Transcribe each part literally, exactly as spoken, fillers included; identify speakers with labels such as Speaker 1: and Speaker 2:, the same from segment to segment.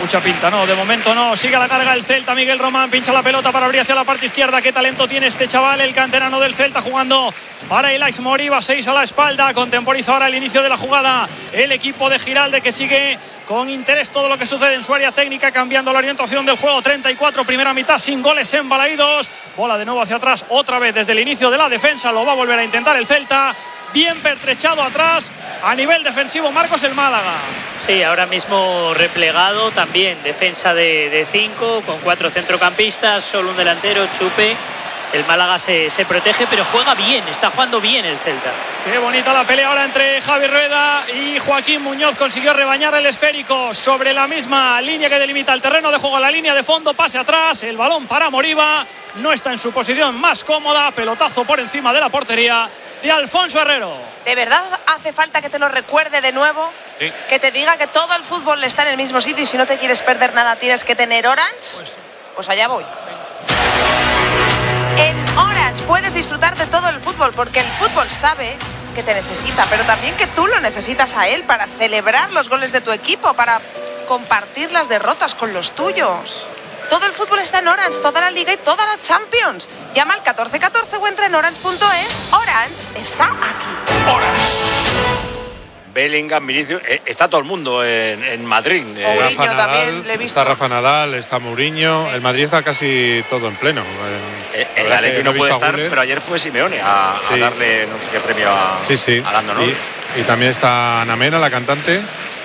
Speaker 1: mucha pinta, no, de momento no. Sigue a la carga el Celta, Miguel Román pincha la pelota para abrir hacia la parte izquierda. Qué talento tiene este chaval, el canterano del Celta, jugando para el Aix Moriba. Seis a la espalda, contemporiza ahora el inicio de la jugada el equipo de Giralde, que sigue con interés todo lo que sucede en su área técnica, cambiando la orientación del juego. Treinta y cuatro, primera mitad, sin goles en Balaídos. Bola de nuevo hacia atrás, otra vez desde el inicio de la defensa. Lo va a volver a intentar el Celta. Bien pertrechado atrás a nivel defensivo Marcos el Málaga.
Speaker 2: Sí, ahora mismo replegado también, defensa de cinco con cuatro centrocampistas, solo un delantero, Chupe. El Málaga se, se protege, pero juega bien, está jugando bien el Celta.
Speaker 1: Qué bonita la pelea ahora entre Javi Rueda y Joaquín Muñoz. Consiguió rebañar el esférico sobre la misma línea que delimita el terreno de juego, la línea de fondo, pase atrás, el balón para Moriba. No está en su posición más cómoda, pelotazo por encima de la portería de Alfonso Herrero.
Speaker 3: ¿De verdad hace falta que te lo recuerde de nuevo?
Speaker 4: Sí.
Speaker 3: Que te diga que todo el fútbol está en el mismo sitio y si no te quieres perder nada tienes que tener Orange. Pues, pues allá voy. En Orange puedes disfrutar de todo el fútbol, porque el fútbol sabe que te necesita, pero también que tú lo necesitas a él para celebrar los goles de tu equipo, para compartir las derrotas con los tuyos. Todo el fútbol está en Orange, toda la Liga y toda la Champions. Llama al catorce catorce o entra en orange punto es. Orange está aquí.
Speaker 4: Orange. Bellingham, Vinicius, eh, está todo el mundo en, en Madrid.
Speaker 3: Eh. Mourinho
Speaker 5: Rafa
Speaker 3: también,
Speaker 5: Nadal,
Speaker 3: le he visto.
Speaker 5: está Rafa Nadal, está Mourinho. El Madrid está casi todo en pleno.
Speaker 4: Eh, el Atleti no puede estar, pero ayer fue Simeone a,
Speaker 5: sí.
Speaker 4: a darle no sé qué premio a,
Speaker 5: sí, sí.
Speaker 4: a Lando Norris.
Speaker 5: Y, y también está Ana Mena, la cantante.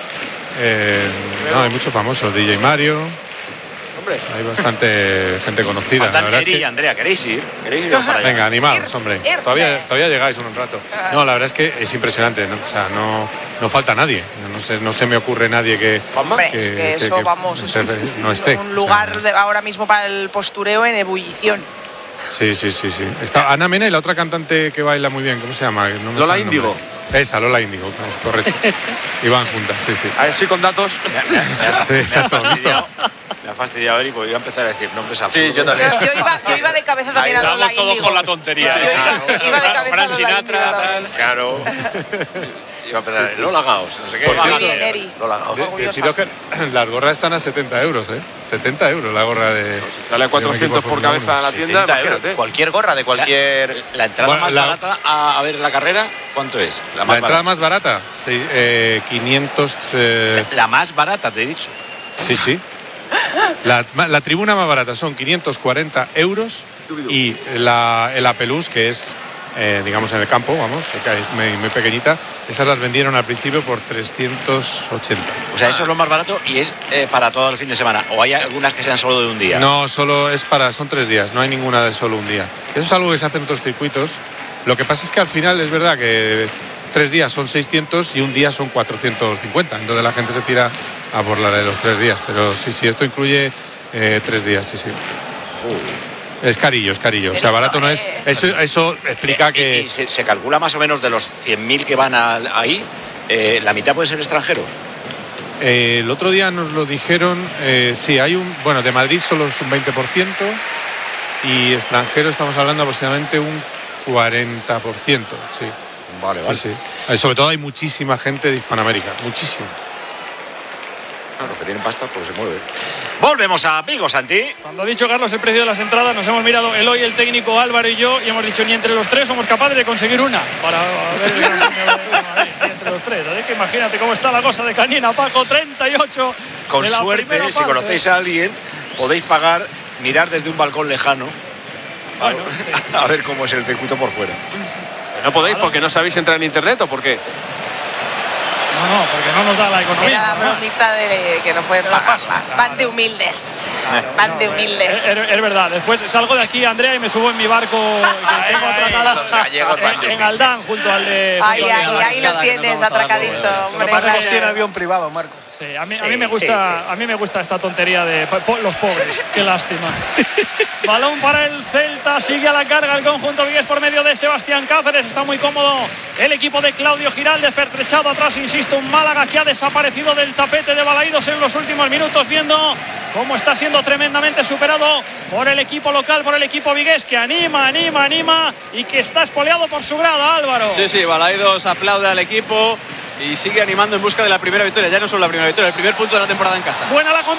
Speaker 5: Eh, no, hay muchos famosos, D J Mario. Hombre. Hay bastante gente conocida.
Speaker 4: Faltan
Speaker 5: la verdad
Speaker 4: Eri
Speaker 5: es que...
Speaker 4: y Andrea, ¿queréis ir? ¿Queréis ir para allá?
Speaker 5: Venga, animados, hombre.
Speaker 3: Irfe.
Speaker 5: Todavía, todavía llegáis un rato. No, la verdad es que es impresionante, ¿no? O sea, no, no falta nadie. No se, no se me ocurre nadie que...
Speaker 3: Hombre,
Speaker 5: que,
Speaker 3: es que eso,
Speaker 5: que,
Speaker 3: vamos,
Speaker 5: que
Speaker 3: es un,
Speaker 5: no esté.
Speaker 3: un lugar
Speaker 5: o sea,
Speaker 3: de, ahora mismo para el postureo en ebullición.
Speaker 5: Sí, sí, sí, sí. Está Ana Mena y la otra cantante que baila muy bien, ¿cómo se llama? No me
Speaker 6: Lola
Speaker 5: sale el
Speaker 6: Índigo.
Speaker 5: nombre. Esa, Lola Índigo, es correcto. Y van juntas, sí, sí.
Speaker 6: A ver si con datos.
Speaker 4: Me ha, me ha- me ha-
Speaker 5: Sí,
Speaker 4: me ha
Speaker 5: exacto,
Speaker 4: fastidiado, me ha fastidiado Eri, porque iba a empezar a decir nombres absurdos.
Speaker 6: Sí, yo también.
Speaker 3: Yo, yo iba, yo iba de cabeza también a Lola
Speaker 7: Estamos todos
Speaker 3: Índigo.
Speaker 7: con la tontería.
Speaker 3: Yo iba, iba de cabeza
Speaker 7: Fran
Speaker 3: a Lola
Speaker 7: Sinatra,
Speaker 3: Índigo también.
Speaker 4: Claro. Iba a empezar a decir Lola Gaos, no sé qué.
Speaker 5: Pues
Speaker 3: Muy
Speaker 5: sí.
Speaker 3: bien, Eri.
Speaker 4: Lola Gaos.
Speaker 5: De-
Speaker 3: Orgullosa.
Speaker 5: Deciros que las gorras están a setenta euros, ¿eh? setenta euros la gorra de...
Speaker 6: Sale a cuatrocientos por cabeza a la tienda,
Speaker 4: setenta euros.
Speaker 6: imagínate.
Speaker 4: Cualquier gorra de cualquier. La, la entrada
Speaker 5: Bueno,
Speaker 4: más
Speaker 5: la-
Speaker 4: barata a, a ver la carrera, ¿cuánto es?
Speaker 5: La, entrada más barata, sí, eh, quinientos... eh,
Speaker 4: La más barata, te he dicho.
Speaker 5: sí, sí. La, la tribuna más barata son quinientos cuarenta euros y la, el Apelús, que es, eh, digamos, en el campo, vamos, que es muy, muy pequeñita, esas las vendieron al principio por trescientos ochenta.
Speaker 4: O sea, eso es lo más barato y es eh, para todo el fin de semana. O hay algunas que sean solo de un día.
Speaker 5: No, solo es para, son tres días, no hay ninguna de solo un día. Eso es algo que se hace en otros circuitos. Lo que pasa es que al final es verdad que tres días son seiscientos y un día son cuatrocientos cincuenta. Entonces la gente se tira a por la de los tres días. Pero sí, sí, esto incluye eh, tres días, sí, sí. Es carillo, es carillo. O sea, barato no es. Eso, eso explica
Speaker 4: Eh,
Speaker 5: que.
Speaker 4: y, y se, se calcula más o menos de los cien mil que van a- ahí, eh, la mitad puede ser extranjeros.
Speaker 5: Eh, el otro día nos lo dijeron, eh, sí, hay un, bueno, de Madrid solo es un veinte por ciento y extranjero estamos hablando aproximadamente un cuarenta por ciento, sí.
Speaker 4: Vale,
Speaker 5: Sí, sí. Eh, Sobre todo hay muchísima gente de Hispanoamérica, muchísima.
Speaker 4: Claro, los que tienen pasta, pues se mueve. Volvemos a Vigo, Santi.
Speaker 1: Cuando ha dicho Carlos el precio de las entradas, nos hemos mirado Eloy, el técnico, Álvaro y yo, y hemos dicho ni entre los tres somos capaces de conseguir una para ver el Gran Premio de Madrid, ni entre los tres. Así que imagínate cómo está la cosa de canina, Paco, treinta y ocho.
Speaker 4: Con
Speaker 1: de la
Speaker 4: suerte,
Speaker 1: primera
Speaker 4: si
Speaker 1: parte.
Speaker 4: conocéis a alguien, podéis pagar, mirar desde un balcón lejano.
Speaker 1: Bueno,
Speaker 4: a,
Speaker 1: sí.
Speaker 4: a ver cómo es el circuito por fuera.
Speaker 6: No podéis porque no sabéis entrar en internet o por qué.
Speaker 1: No, no, porque no nos da la economía.
Speaker 3: Era la
Speaker 1: ¿no?
Speaker 3: bromita de que no pueden pagar. Van de humildes. Van de
Speaker 1: No,
Speaker 3: humildes.
Speaker 1: Es, es- es verdad. Después salgo de aquí, Andrea, y me subo en mi barco que tengo atracada
Speaker 4: los gallegos van de
Speaker 1: en, en
Speaker 4: humildes.
Speaker 1: Aldán, junto al de.
Speaker 3: Ahí,
Speaker 1: junto al de
Speaker 3: ahí,
Speaker 1: la
Speaker 3: ahí lo tienes, atracadito.
Speaker 8: Lo
Speaker 3: Hombre,
Speaker 8: que pasa es que
Speaker 3: vaya.
Speaker 8: tiene avión privado, Marcos.
Speaker 1: Sí, a mí, a
Speaker 2: Sí,
Speaker 1: mí me gusta,
Speaker 2: sí, sí.
Speaker 1: a mí me gusta esta tontería de po- po- los pobres. Qué lástima. Balón para el Celta, sigue a la carga el conjunto vigués por medio de Sebastián Cáceres. Está muy cómodo el equipo de Claudio Giraldes, pertrechado atrás, insisto, un Málaga que ha desaparecido del tapete de Balaídos en los últimos minutos, viendo cómo está siendo tremendamente superado por el equipo local, por el equipo vigués, que anima, anima, anima y que está espoleado por su grada, Álvaro.
Speaker 7: Sí, sí, Balaídos aplaude al equipo y sigue animando en busca de la primera victoria. Ya no solo la primera victoria, el primer punto de la temporada en casa.
Speaker 1: Buena la